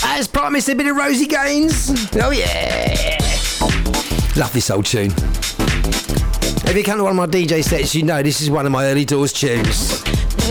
As promised, a bit of Rosie Gaines. Oh yeah. Love this old tune. If you come to one of my DJ sets, you know this is one of my early doors tunes.